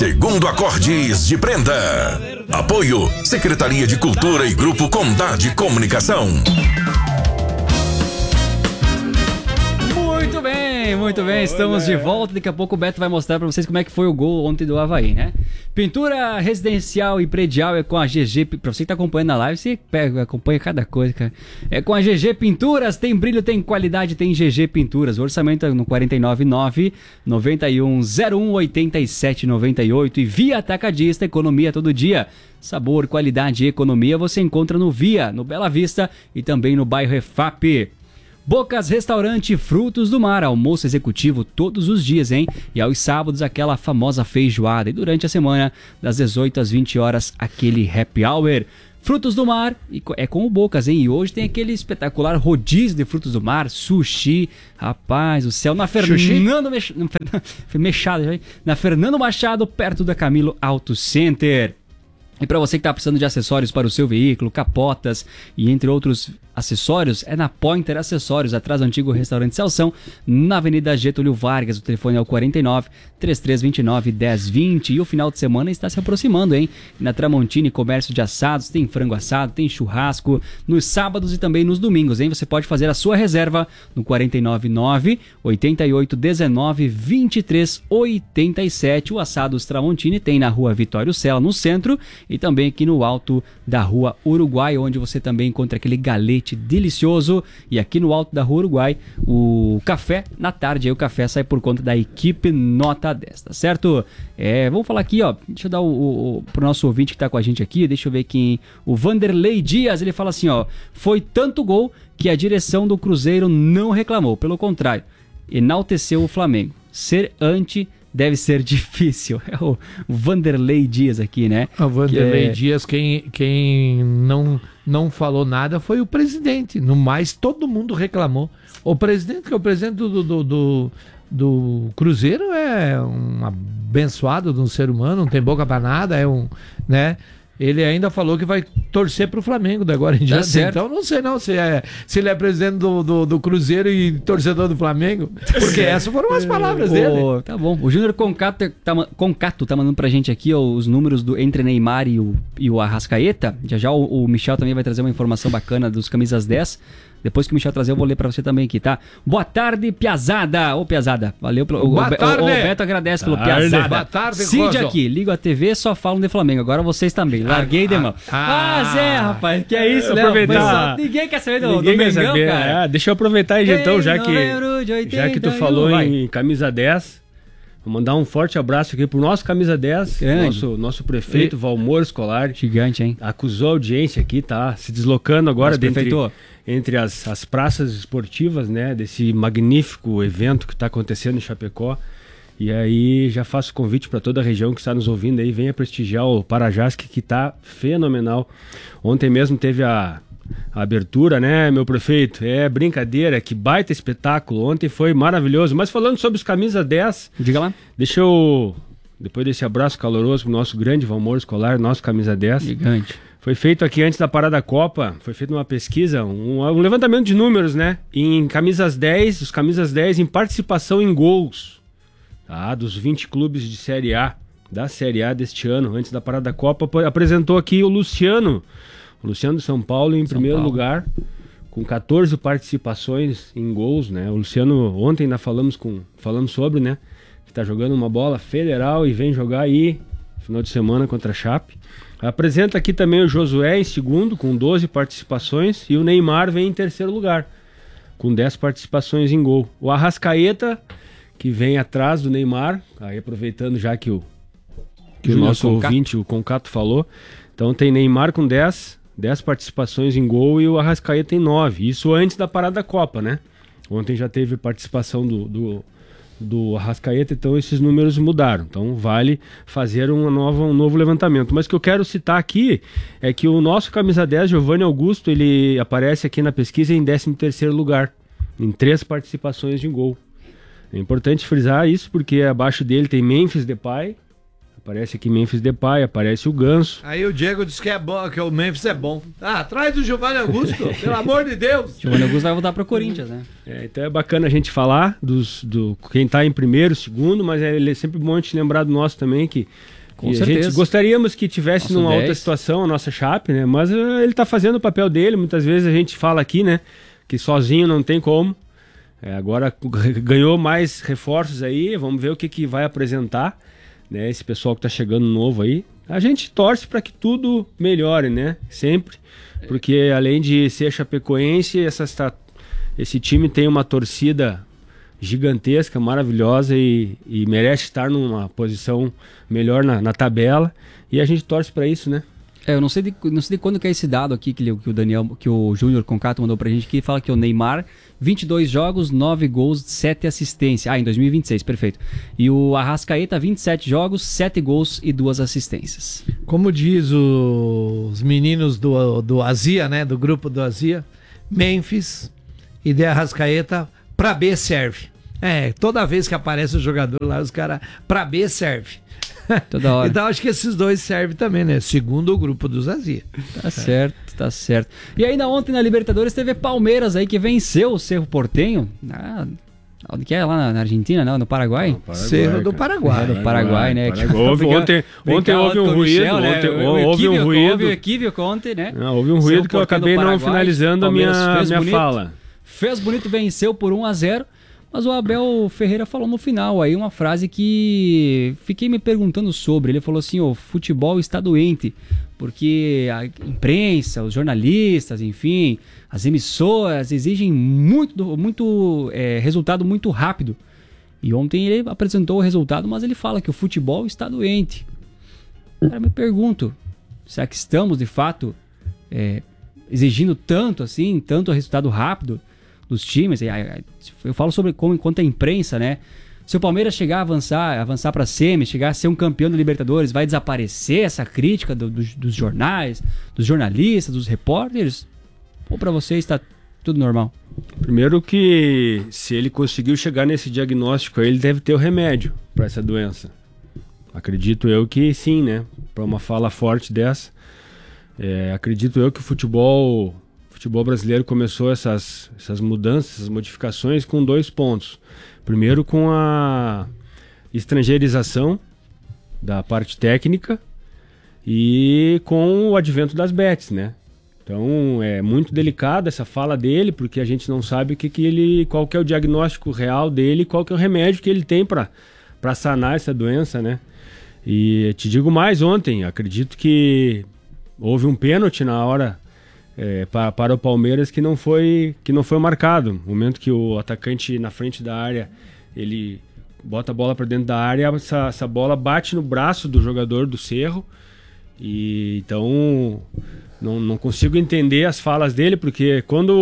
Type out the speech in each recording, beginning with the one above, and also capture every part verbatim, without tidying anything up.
Segundo Acordes de Prenda. Apoio Secretaria de Cultura e Grupo Condade Comunicação. Muito bem, muito bem, estamos de volta. Daqui a pouco o Beto vai mostrar pra vocês como é que foi o gol ontem do Avaí, né? Pintura residencial e predial é com a G G. Pra você que tá acompanhando a live, você pega, acompanha cada coisa, cara. É com a G G Pinturas, tem brilho, tem qualidade, tem G G Pinturas. O orçamento é no quatro nove nove, nove um, zero um, oito sete nove oito e Via Atacadista, economia todo dia. Sabor, qualidade e economia você encontra no Via, no Bela Vista e também no bairro Efap. Bocas Restaurante Frutos do Mar, almoço executivo todos os dias, hein? E aos sábados aquela famosa feijoada e durante a semana das dezoito às vinte horas aquele happy hour. Frutos do Mar é com o Bocas, hein? E hoje tem aquele espetacular rodízio de frutos do mar, sushi, rapaz, o céu, na Fernando Mech... Machado, na Fernando Machado, perto da Camilo Auto Center. E para você que está precisando de acessórios para o seu veículo, capotas e entre outros acessórios, é na Pointer Acessórios, atrás do antigo restaurante Celção, na Avenida Getúlio Vargas. O telefone é o quarenta e nove, trinta e três vinte e nove, dez vinte. E o final de semana está se aproximando, hein? Na Tramontini, comércio de assados, tem frango assado, tem churrasco nos sábados e também nos domingos, hein? Você pode fazer a sua reserva no quarenta e nove nove, oito oito um nove, vinte e três oitenta e sete. O Assados Tramontini tem na Rua Vitório Sela, no centro, e também aqui no alto da Rua Uruguai, onde você também encontra aquele galete delicioso. E aqui no alto da Rua Uruguai, o café na tarde. Aí o café sai por conta da equipe Nota dez, tá certo? É, vamos falar aqui, ó. Deixa eu dar o, o, o pro nosso ouvinte que tá com a gente aqui. Deixa eu ver quem. O Vanderlei Dias, ele fala assim, ó. Foi tanto gol que a direção do Cruzeiro não reclamou. Pelo contrário, enalteceu o Flamengo. Ser anti deve ser difícil. É o Vanderlei Dias aqui, né? O Vanderlei que é... Dias, quem, quem não, não falou nada foi o presidente. No mais, todo mundo reclamou. O presidente, que é o presidente do, do, do, do Cruzeiro, é um abençoado de um ser humano, não tem boca pra nada, é um, né? Ele ainda falou que vai torcer pro Flamengo da agora em diante. Certo. Então não sei não se, é, se ele é presidente do, do, do Cruzeiro e torcedor do Flamengo. Porque essas foram as palavras o, dele. Tá bom. O Júnior Concato tá, Concato tá mandando pra gente aqui, ó, os números do entre Neymar e o, e o Arrascaeta. Já já o, o Michel também vai trazer uma informação bacana dos camisas dez. Depois que o Michel trazer, eu vou ler pra você também aqui, tá? Boa tarde, Piazada. Ô, Piazada, valeu pelo... Boa o, tarde. O, o Beto agradece pelo tarde. Piazada. Boa tarde, Cid aqui, ligo a T V, só falam de Flamengo. Agora vocês também. Larguei de mão. Ah, ah, Zé, rapaz, que é isso, né? Aproveitar. Ninguém quer saber do, Ninguém do quer Mengão, saber. cara. É, deixa eu aproveitar aí, então, já que, já que tu falou vai. em camisa dez, vou mandar um forte abraço aqui pro nosso camisa dez, nosso, nosso prefeito, e... Valmor Scolari. Gigante, hein? Acusou a audiência aqui, tá se deslocando agora dentre, prefeito. entre as, as praças esportivas, né, desse magnífico evento que está acontecendo em Chapecó. E aí já faço convite para toda a região que está nos ouvindo aí, venha prestigiar o Parajasque, que está fenomenal. Ontem mesmo teve a, a abertura, né, meu prefeito? É brincadeira, que baita espetáculo. Ontem foi maravilhoso. Mas falando sobre os camisa dez, diga lá. Deixa eu, depois desse abraço caloroso pro nosso grande Valmor Scolari, nosso camisa dez. Gigante. Foi feito aqui antes da parada da Copa, foi feita uma pesquisa, um, um levantamento de números, né? Em camisas dez, os camisas dez em participação em gols. Tá? Dos vinte clubes de Série A, da Série A deste ano, antes da parada da Copa, apresentou aqui o Luciano. O Luciano de São Paulo em São primeiro Paulo. lugar, com catorze participações em gols, né? O Luciano, ontem ainda falamos, com, falamos sobre, né? Que tá jogando uma bola federal e vem jogar aí, final de semana contra a Chape. Apresenta aqui também o Josué em segundo, com doze participações, e o Neymar vem em terceiro lugar, com dez participações em gol. O Arrascaeta, que vem atrás do Neymar, aí aproveitando já que o, que o nosso Concato. ouvinte, o Concato, falou. Então tem Neymar com dez, dez participações em gol e o Arrascaeta tem nove. Isso antes da parada da Copa, né? Ontem já teve participação do... do do Arrascaeta, então esses números mudaram. Então vale fazer uma nova, um novo levantamento. Mas o que eu quero citar aqui é que o nosso camisa dez, Giovanni Augusto, ele aparece aqui na pesquisa em décimo terceiro lugar, em três participações de gol. É importante frisar isso, porque abaixo dele tem Memphis Depay, Aparece aqui Memphis Depay, aparece o Ganso. Aí o Diego disse que é bom, que o Memphis é bom. Ah, traz o Giovanni Augusto, pelo amor de Deus. Giovanni Augusto vai voltar pro Corinthians, né? É, então é bacana a gente falar dos, do quem tá em primeiro, segundo, mas é, é sempre bom a gente lembrar do nosso também, que, Com que a certeza. gente gostaríamos que tivesse Nosso numa dez. outra situação a nossa Chape, né? Mas uh, ele tá fazendo o papel dele, muitas vezes a gente fala aqui, né? Que sozinho não tem como. É, agora ganhou mais reforços aí, vamos ver o que, que vai apresentar, né? Esse pessoal que tá chegando novo aí. A gente torce para que tudo melhore, né? Sempre. Porque além de ser chapecoense, essa, essa, esse time tem uma torcida gigantesca, maravilhosa e, e merece estar numa posição melhor na, na tabela. E a gente torce para isso, né? É, eu não sei, de, não sei de quando que é esse dado aqui que, ele- que o Daniel, que o Júnior Concato mandou pra gente, que fala que o Neymar, vinte e dois jogos, nove gols, sete assistências. Ah, em dois mil e vinte e seis, perfeito. E o Arrascaeta, vinte e sete jogos, sete gols e duas assistências. Como diz os meninos do, do Azia, né? Do grupo do Azia, Memphis e De Arrascaeta, pra B serve. É, toda vez que aparece o jogador lá, os caras, pra B serve. Toda hora. Então acho que esses dois servem também, né? Segundo o grupo dos Azia. Tá certo, tá certo. E ainda ontem na Libertadores teve Palmeiras aí que venceu o Cerro Porteño. Ah, onde que é? Lá na- na Argentina, não? No Paraguai? Cerro do Paraguai. Do Paraguai, né? Paraguai. Houve- Porque- ontem Vem ontem cá, houve com um o ruído, Michel, né? ontem O houve um equívoco, ruído. Houve um equívoco ontem, né? Não, houve um ruído Cerro que eu Porteño acabei do não Paraguai. finalizando a Palmeiras minha, fez minha bonito. fala. Fez bonito, venceu por um a zero. Mas o Abel Ferreira falou no final aí uma frase que fiquei me perguntando sobre. Ele falou assim: o futebol está doente, porque a imprensa, os jornalistas, enfim, as emissoras exigem muito, do- muito é, resultado muito rápido. E ontem ele apresentou o resultado, mas ele fala que o futebol está doente. Cara, eu me pergunto, será que estamos de fato é, exigindo tanto assim, tanto resultado rápido dos times? Eu falo sobre como enquanto a imprensa, né? Se o Palmeiras chegar a avançar, avançar para semi, chegar a ser um campeão da Libertadores, vai desaparecer essa crítica do- dos, dos jornais, dos jornalistas, dos repórteres? Ou para vocês está tudo normal? Primeiro que se ele conseguiu chegar nesse diagnóstico aí, ele deve ter o remédio para essa doença. Acredito eu que sim, né? Para uma fala forte dessa. É, acredito eu que o futebol, o futebol brasileiro começou essas, essas mudanças, essas modificações com dois pontos. Primeiro com a estrangeirização da parte técnica e com o advento das bets, né? Então é muito delicada essa fala dele, porque a gente não sabe o que, que ele, qual que é o diagnóstico real dele, qual que é o remédio que ele tem para para sanar essa doença, né? E te digo mais, ontem acredito que houve um pênalti na hora é, para, para o Palmeiras que não foi que não foi marcado. No momento que o atacante na frente da área ele bota a bola para dentro da área, essa, essa bola bate no braço do jogador do Cerro. E então não, não consigo entender as falas dele, porque quando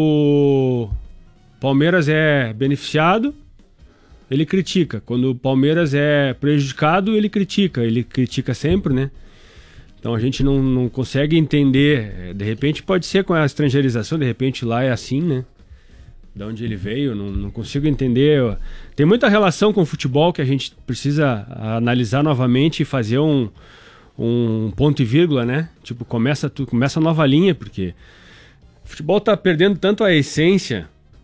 o Palmeiras é beneficiado, ele critica. Quando o Palmeiras é prejudicado, ele critica. Ele critica sempre, né? Então a gente não, não consegue entender. De repente pode ser com a estrangeirização, de repente lá é assim, né? De onde ele veio, não, não consigo entender. Tem muita relação com o futebol que a gente precisa analisar novamente e fazer um, um ponto e vírgula, né? Tipo, começa, tu, começa a nova linha, porque o futebol tá perdendo tanto a essência,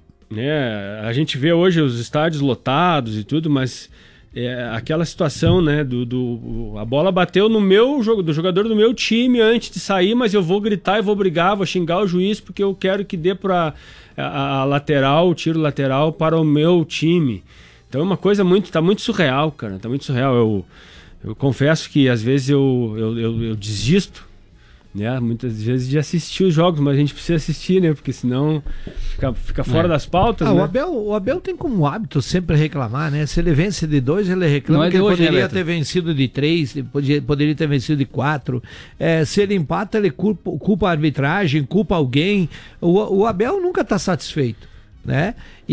né? A gente vê hoje os estádios lotados e tudo, mas é aquela situação, né? Do, do, a bola bateu no meu jogo, do jogador do meu time antes de sair, mas eu vou gritar e vou brigar, vou xingar o juiz porque eu quero que dê para a, a lateral, o tiro lateral para o meu time. Então é uma coisa muito, tá muito surreal, cara, tá muito surreal. Eu, eu confesso que às vezes eu, eu, eu, eu desisto, né? Muitas vezes de assistir os jogos, mas a gente precisa assistir, né? Porque senão fica, fica fora É. das pautas, Ah, né? o, Abel, o Abel tem como hábito sempre reclamar, né? Se ele vence de dois, ele reclama Não é que de ele hoje, né, poderia Beto? ter vencido de três, ele podia- poderia ter vencido de quatro. É, se ele empata, ele culpa, culpa a arbitragem, culpa alguém. O, o Abel nunca está satisfeito, né?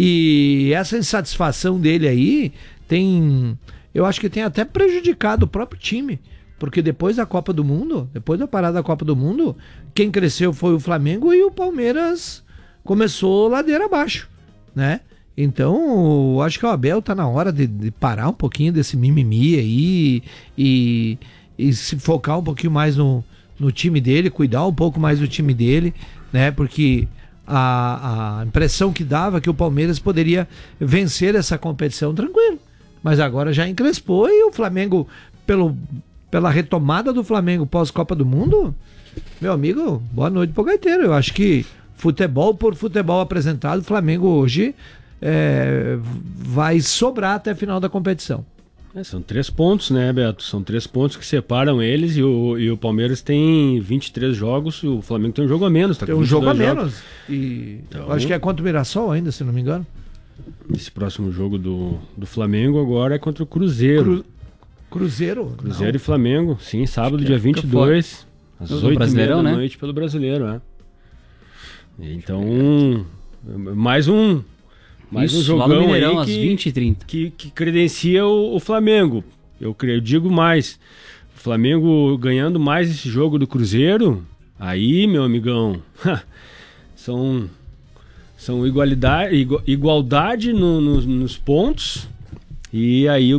E essa insatisfação dele aí tem, eu acho que tem até prejudicado o próprio time. Porque depois da Copa do Mundo, depois da parada da Copa do Mundo, quem cresceu foi o Flamengo e o Palmeiras começou ladeira abaixo, né? Então, eu acho que o Abel tá na hora de, de parar um pouquinho desse mimimi aí e, e se focar um pouquinho mais no, no time dele, cuidar um pouco mais do time dele, né? Porque a, a impressão que dava é que o Palmeiras poderia vencer essa competição tranquilo. Mas agora já encrespou e o Flamengo, pelo, pela retomada do Flamengo pós-Copa do Mundo, meu amigo, boa noite pro gaiteiro. Eu acho que futebol por futebol apresentado, o Flamengo hoje é, vai sobrar até a final da competição. É, são três pontos, né, Beto? São três pontos que separam eles e o, e o Palmeiras tem vinte e três jogos e o Flamengo tem um jogo a menos. Tá tem um jogo a menos. E então, acho que é contra o Mirassol ainda, se não me engano. Esse próximo jogo do, do Flamengo agora é contra o Cruzeiro. Cru, Cruzeiro? Cruzeiro não. e Flamengo, sim, sábado, dia vinte e dois, às oito e meia da né? noite pelo Brasileiro, é. Então, um, mais um mais Isso, um jogão lá no Mineirão, aí que, às vinte e trinta. Que, que credencia o, o Flamengo. Eu, eu digo mais, o Flamengo ganhando mais esse jogo do Cruzeiro, aí, meu amigão, são... São igualdade, igualdade no, no, nos pontos e aí o